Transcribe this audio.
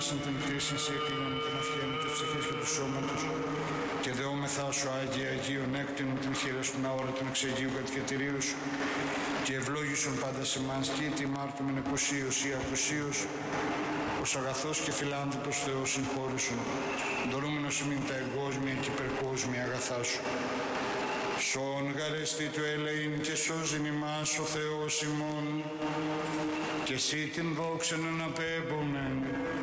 πάσιν την κρίση σε εκλίνων την αυχαίων της ψυχής και του σώματος και δεόμεθά σου Άγιε Αγίων έκτηνου την χείρα σου ναόρα την εξαιγείου κατοικητηρίου σου και ευλόγησον πάντα σε μάνς και είτε μάρτωμεν εκουσίως ή ακουσίως ως αγαθός και φιλάνθρωπος Θεός συγχώρησον δωρούμενος ημίν τα εγόσμια και υπερκόσμια αγαθά σου. Σον γαρεστή του ελεήν και σώζειν ημάς ο Θεός ημών και εσύ την δόξαν αναπέμπομεν